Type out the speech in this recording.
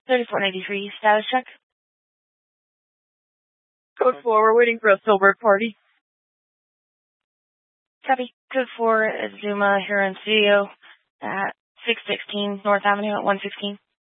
3493, status check. Code 4, we're waiting for a Silver party. Copy. Code 4, Zuma here in studio at 616 North Avenue at 116.